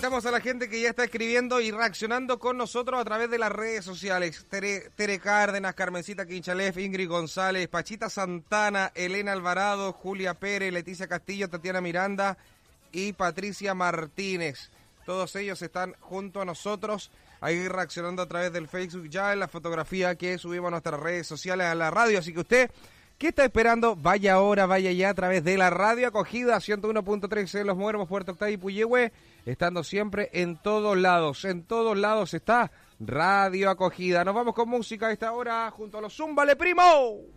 agradecemos a la gente que ya está escribiendo y reaccionando con nosotros a través de las redes sociales. Tere Cárdenas, Carmencita Quinchalef, Ingrid González, Pachita Santana, Elena Alvarado, Julia Pérez, Leticia Castillo, Tatiana Miranda y Patricia Martínez. Todos ellos están junto a nosotros, ahí reaccionando a través del Facebook, ya en la fotografía que subimos a nuestras redes sociales, a la radio. Así que usted, ¿qué está esperando? Vaya ahora, vaya ya a través de la radio acogida 101.3 en Los Muermos, Puerto Octavio y Puyehue, estando siempre en todos lados está Radio Acogida. Nos vamos con música a esta hora junto a los Zúmbale Primo.